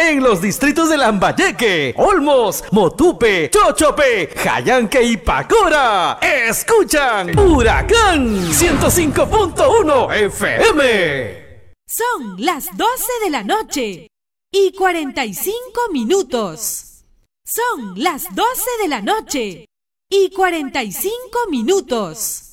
En los distritos de Lambayeque, Olmos, Motupe, Chochope, Jayanque y Pacora, escuchan Huracán 105.1 FM. Son las 12 de la noche y 45 minutos. Son las 12 de la noche y 45 minutos.